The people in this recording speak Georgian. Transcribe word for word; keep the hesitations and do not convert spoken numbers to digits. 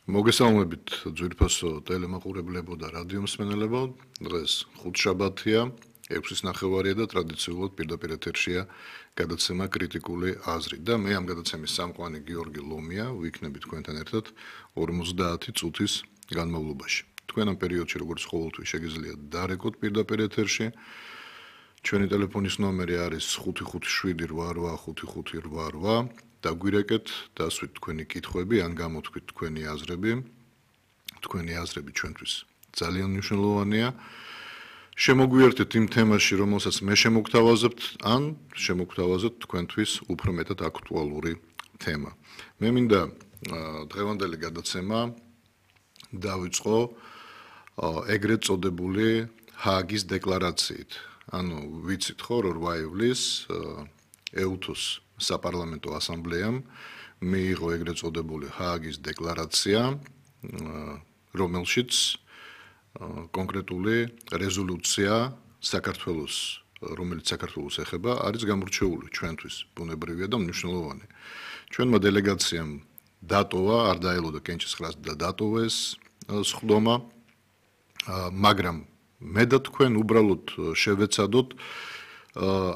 მოგესალმებით ძვირფასო ტელემაყურებლებო და რადიო მსმენელებო. დღეს ხუთშაბათია, ექვსის ნახევარია და ტრადიციულად პირდაპირ ეთერშია გადაცემა კრიტიკული აზრი და მე ამ გადაცემის სამყარო გიორგი ლომია ვიქნები თქვენთან ერთად ორმოცდაათი წუთის განმავლობაში. თქვენ ამ პერიოდში როგორც ყოველთვის შეგიძლიათ დარეკოთ პირდაპირ ეთერში. ჩვენი ტელეფონის ნომერი არის ხუთი ხუთი შვიდი რვა რვა ხუთი ხუთი რვა რვა. დაგვირეკეთ, დასვით თქვენი კითხვები, ან გამოთქვით თქვენი აზრები. თქვენი აზრები ჩვენთვის ძალიან მნიშვნელოვანია. შემოგვიერთეთ იმ თემაში, რომელსაც მე შემოგთავაზებთ, ან შემოგთავაზებთ თქვენთვის უფრო მეტად აქტუალური თემა. მე მინდა დღევანდელი გადაცემა დავიწყო ეგრეთ წოდებული ჰააგის დეკლარაციით. ანუ ვიცით ხო, რომ რვა ივლისს ეუთოს საპარლამენტო ასამბლეამ მიიღო ეგრეთ წოდებული ჰააგის დეკლარაცია, რომელშიც კონკრეტული რეზოლუცია საქართველოს, რომელიც საქართველოს ეხება, არის გამორჩეული ჩვენთვის, ბუნებრივია და მნიშვნელოვანი. ჩვენმა დელეგაციამ დატოვა, არ დაელოდა კენჭისყრას და დატოვა ეს სხდომა, მაგრამ მე და თქვენ უბრალოდ შევეცადოთ